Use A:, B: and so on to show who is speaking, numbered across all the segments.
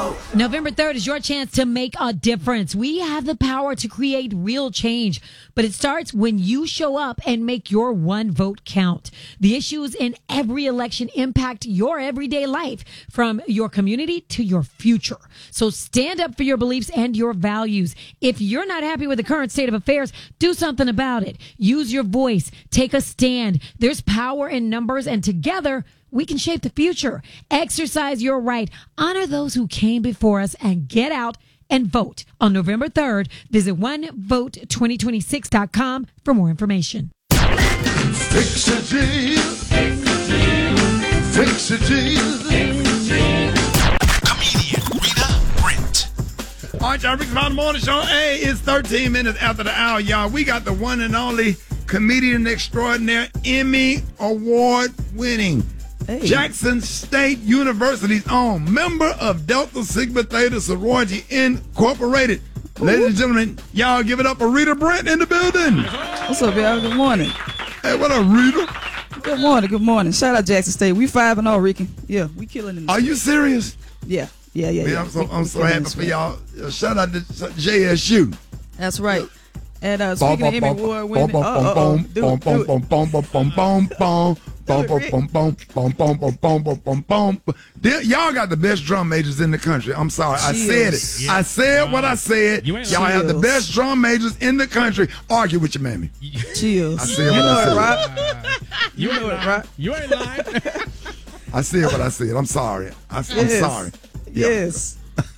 A: November 3rd is your chance to make a difference. We have the power to create real change, but it starts when you show up and make your one vote count. The issues in every election impact your everyday life, from your community to your future. So stand up for your beliefs and your values. If you're not happy with the current state of affairs, do something about it. Use your voice. Take a stand. There's power in numbers, and together we can shape the future. Exercise your right. Honor those who came before us and get out and vote on November 3rd. Visit onevote2026.com for more information.
B: Fix it, Jesus. Fix it, Jesus.
C: Comedian Rita Brent.
D: All right, y'all, Rick Smiley Morning Show. Hey, it's 13 minutes after the hour, y'all. We got the one and only comedian extraordinaire, Emmy Award winning, Jackson State University's own member of Delta Sigma Theta Sorority Incorporated. Ladies and gentlemen, y'all give it up for Rita Brent in the building.
E: What's up, y'all? Good morning.
D: Hey, what up, Rita?
E: Good morning. Good morning. Shout out Jackson State. We 5-0, Ricky. Yeah, we killing it.
D: Are you serious?
E: Yeah.
D: Man, I'm so happy for y'all. Shout out to JSU.
E: That's right. And speaking of Emmy Award winning,
D: y'all got the best drum majors in the country. I'm sorry, I said it. Yeah. I said what I said. Y'all have the best drum majors in the country. Argue with your mammy.
E: Chills.
D: I said what I said.
E: You know it, right?
F: You ain't lying.
D: I said what I said. I'm sorry. I'm sorry.
E: Yes.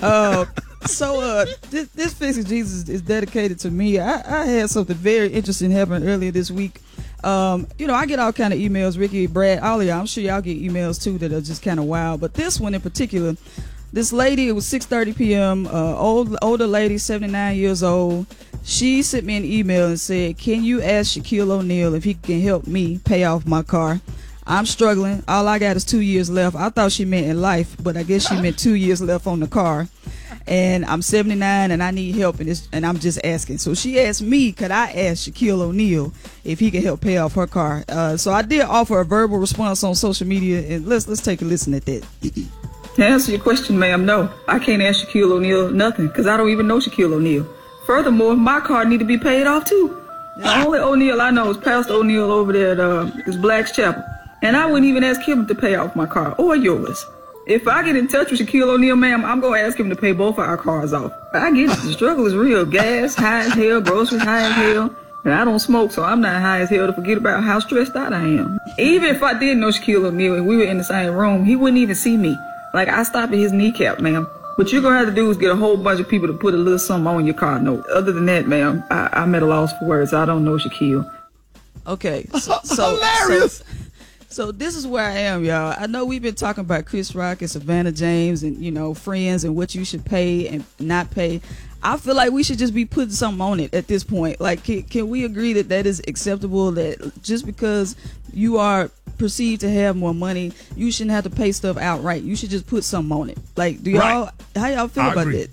E: This Fix It Jesus is dedicated to me. I had something very interesting happen earlier this week. I get all kind of emails, Ricky, Brad, all of y'all. I'm sure y'all get emails too that are just kind of wild. But this one in particular, this lady, it was 6:30 p.m., older lady, 79 years old. She sent me an email and said, "Can you ask Shaquille O'Neal if he can help me pay off my car? I'm struggling. All I got is 2 years left." I thought she meant in life, but I guess she meant 2 years left on the car. And I'm 79 and I need help and I'm just asking. So she asked me, could I ask Shaquille O'Neal if he could help pay off her car? So I did offer a verbal response on social media, and let's take a listen at that.
G: To answer your question, ma'am, no. I can't ask Shaquille O'Neal nothing because I don't even know Shaquille O'Neal. Furthermore, my car need to be paid off too. The only O'Neal I know is Pastor O'Neal over there at Black's Chapel. And I wouldn't even ask him to pay off my car or yours. If I get in touch with Shaquille O'Neal, ma'am, I'm going to ask him to pay both of our cars off. I get it. The struggle is real. Gas, high as hell. Groceries, high as hell. And I don't smoke, so I'm not high as hell to forget about how stressed out I am. Even if I did know Shaquille O'Neal and we were in the same room, he wouldn't even see me. Like, I stop at his kneecap, ma'am. What you're going to have to do is get a whole bunch of people to put a little something on your car note. Other than that, ma'am, I'm at a loss for words. I don't know Shaquille.
E: Okay. So hilarious. So this is where I am, y'all. I know we've been talking about Chris Rock and Savannah James and, Friends and what you should pay and not pay. I feel like we should just be putting something on it at this point. Like, can we agree that is acceptable, that just because you are perceived to have more money, you shouldn't have to pay stuff outright? You should just put something on it. Like, how y'all feel about that?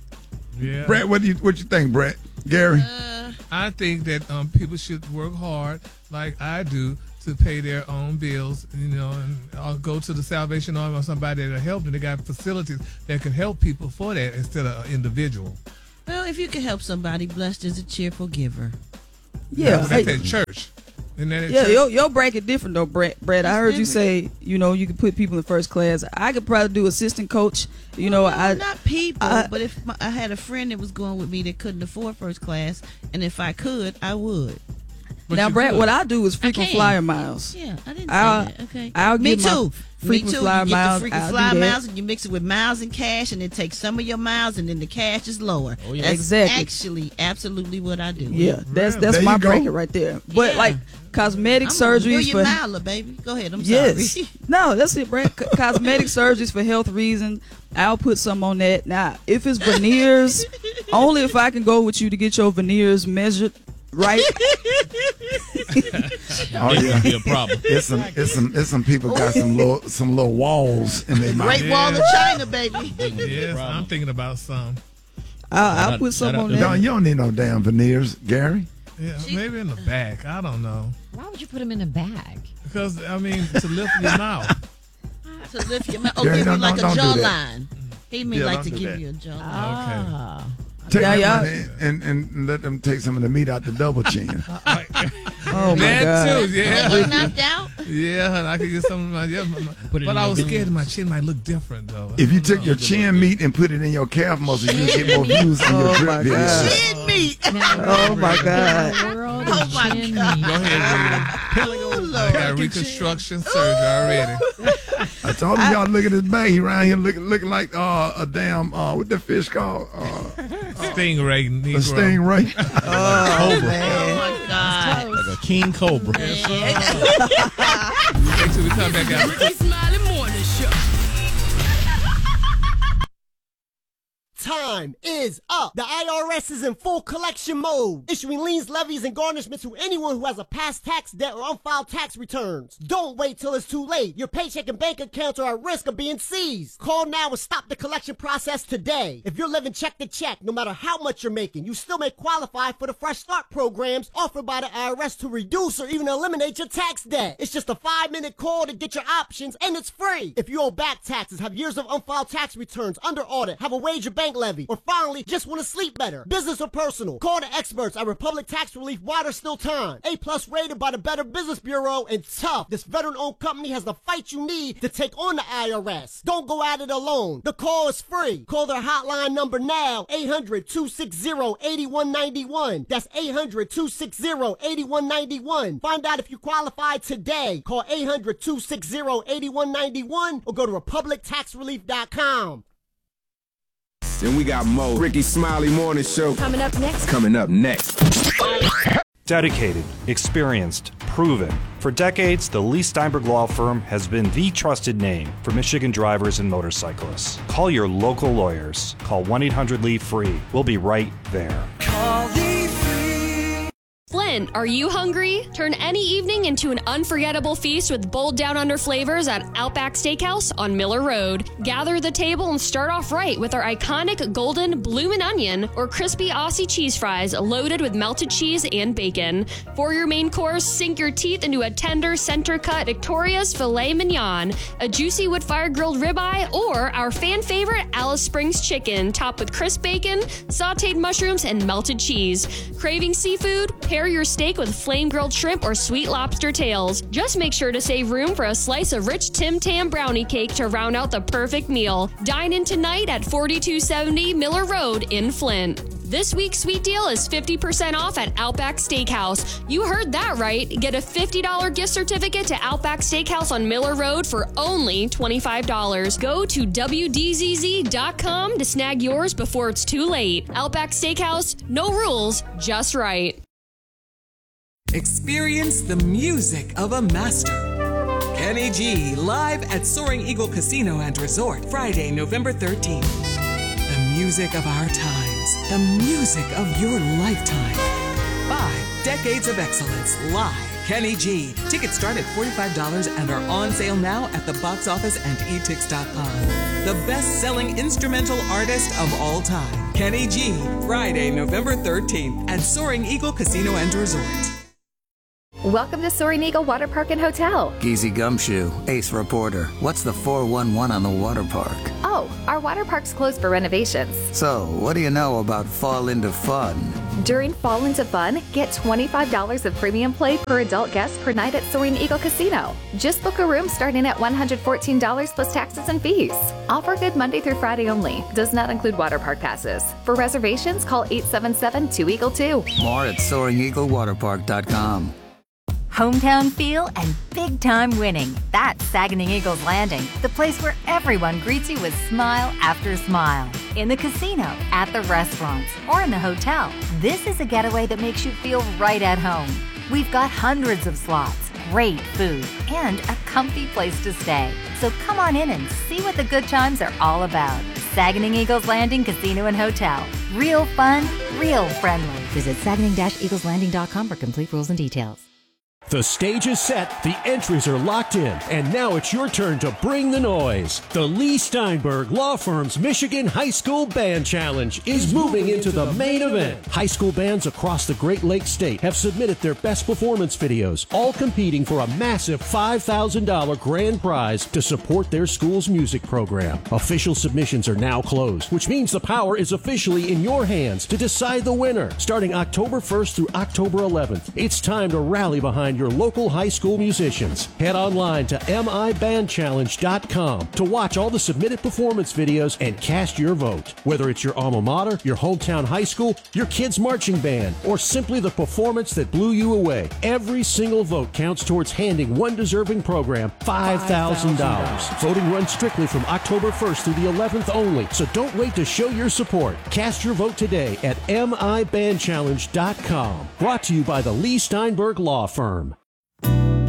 D: Yeah. Brett, what you think, Brett? Gary?
F: I think that people should work hard like I do to pay their own bills, and I'll go to the Salvation Army or somebody that'll help them. They got facilities that can help people for that instead of an individual.
H: Well, if you can help somebody, blessed is a cheerful giver.
E: Yeah.
F: That's at church.
E: Your bracket different though, Brett. I heard you say, you can put people in first class. I could probably do assistant coach.
H: Not people, but if I had a friend that was going with me that couldn't afford first class, and if I could, I would.
F: But
E: now, Brett, what I do is frequent flyer miles.
H: Yeah, I didn't say that. Okay.
E: I'll
H: Me
E: get
H: too.
E: frequent flyer
H: you
E: miles.
H: Get the frequent flyer miles, and you mix it with miles and cash, and then take some of your miles, and then the cash is lower.
E: Oh, yeah.
H: That's
E: exactly.
H: Actually, absolutely what I do.
E: Yeah, that's my bracket right there. But like cosmetic surgeries for
H: miler, baby. Go ahead. I'm
E: sorry. No, that's it, Brett. Cosmetic surgeries for health reasons. I'll put some on that. Now, if it's veneers, only if I can go with you to get your veneers measured. Right.
D: Oh yeah,
I: be a problem.
D: It's some people got some little walls in their mouth.
H: Great Wall of China, baby.
F: Yes, I'm thinking about some.
E: I'll put some on there.
D: You don't need no damn veneers, Gary.
F: Yeah, maybe in the back. I don't know.
A: Why would you put them in the bag?
F: Because to lift your mouth.
H: To lift your mouth. Oh, give you like a jawline. He may
D: Yeah,
H: like
D: don't
H: to
D: do
H: give
D: that.
H: you a joke.
D: Take
E: Yeah,
D: that
E: yeah.
D: money and let them take some of the meat out the double chin.
E: Oh my
F: That
E: God.
F: too, yeah.
H: You knocked out?
F: Yeah, honey, I could get some of my. Yeah, but I was scared my chin might look different though.
D: If you took your chin meat and put it in your calf muscle, you get more views on your
E: Oh
D: drip
E: my
D: video.
E: God.
H: Chin meat.
E: Oh my God.
A: World
H: Oh
A: of
H: my
A: chin
H: God.
A: meat.
F: Go ahead, Rita. I got reconstruction surgery already.
D: I told him y'all look at his back. He around here looking like a damn what the fish called?
F: Stingray,
D: A
F: Negro.
D: stingray.
H: Oh my God.
I: Like a king cobra.
F: Make sure we come back out.
J: Ricky Smiley Morning Show.
K: Time is up. The IRS is in full collection mode, issuing liens, levies, and garnishments to anyone who has a past tax debt or unfiled tax returns. Don't wait till it's too late. Your paycheck and bank accounts are at risk of being seized. Call now and stop the collection process today. If you're living check to check, no matter how much you're making, you still may qualify for the Fresh Start programs offered by the IRS to reduce or even eliminate your tax debt. It's just a 5-minute call to get your options, and it's free. If you owe back taxes, have years of unfiled tax returns, under audit, have a wage or bank levy, or finally just want to sleep better, business or personal, call the experts at Republic Tax Relief while there's still time. A+ rated by the Better Business Bureau, and tough. This veteran-owned company has the fight you need to take on the IRS. Don't go at it alone. The call is free. Call their hotline number now, 800-260-8191. That's 800-260-8191. Find out if you qualify today. Call 800-260-8191 or go to republictaxrelief.com.
L: Then we got more Ricky Smiley Morning Show
J: Coming up next.
M: Dedicated, experienced, proven. For decades, the Lee Steinberg Law Firm has been the trusted name for Michigan drivers and motorcyclists. Call your local lawyers. Call 1-800-LEE-FREE. We'll be right there.
N: Flint, are you hungry? Turn any evening into an unforgettable feast with bold Down Under flavors at Outback Steakhouse on Miller Road. Gather the table and start off right with our iconic golden bloomin' onion or crispy Aussie cheese fries loaded with melted cheese and bacon. For your main course, sink your teeth into a tender center-cut Victoria's filet mignon, a juicy wood-fire grilled ribeye, or our fan favorite Alice Springs chicken topped with crisp bacon, sautéed mushrooms, and melted cheese. Craving seafood? Pair your steak with flame-grilled shrimp or sweet lobster tails. Just make sure to save room for a slice of rich Tim Tam brownie cake to round out the perfect meal. Dine in tonight at 4270 Miller Road in Flint. This week's sweet deal is 50% off at Outback Steakhouse. You heard that right. Get a $50 gift certificate to Outback Steakhouse on Miller Road for only $25. Go to WDZZ.com to snag yours before it's too late. Outback Steakhouse, no rules, just right.
O: Experience the music of a master. Kenny G live at Soaring Eagle Casino and Resort, Friday, November 13th. The music of our times, the music of your lifetime. 5 decades of excellence live. Kenny G. Tickets start at $45 and are on sale now at the box office and etix.com. The best-selling instrumental artist of all time. Kenny G. Friday, November 13th at Soaring Eagle Casino and Resort.
P: Welcome to Soaring Eagle Water Park and Hotel.
Q: Geezy Gumshoe, Ace Reporter. What's the 411 on the water park?
P: Oh, our water park's closed for renovations.
Q: So, what do you know about Fall Into Fun?
P: During Fall Into Fun, get $25 of premium play per adult guest per night at Soaring Eagle Casino. Just book a room starting at $114 plus taxes and fees. Offer good Monday through Friday only. Does not include water park passes. For reservations, call 877-2EAGLE-2.
Q: More at SoaringEagleWaterPark.com.
R: Hometown feel and big-time winning. That's Saguenay Eagles Landing, the place where everyone greets you with smile after smile. In the casino, at the restaurants, or in the hotel, this is a getaway that makes you feel right at home. We've got hundreds of slots, great food, and a comfy place to stay. So come on in and see what the good times are all about. Saguenay Eagles Landing Casino and Hotel. Real fun, real friendly. Visit Saguenay-EaglesLanding.com for complete rules and details.
I: The stage is set, the entries are locked in, and now it's your turn to bring the noise. The Lee Steinberg Law Firm's Michigan High School Band Challenge is moving into the main event. High school bands across the Great Lakes State have submitted their best performance videos, all competing for a massive $5,000 grand prize to support their school's music program. Official submissions are now closed, which means the power is officially in your hands to decide the winner. Starting October 1st through October 11th, it's time to rally behind your local high school musicians. Head online to mibandchallenge.com to watch all the submitted performance videos and cast your vote. Whether it's your alma mater, your hometown high school, your kid's marching band, or simply the performance that blew you away, every single vote counts towards handing one deserving program $5,000. Voting runs strictly from October 1st through the 11th only, so don't wait to show your support. Cast your vote today at mibandchallenge.com. Brought to you by the Lee Steinberg Law Firm.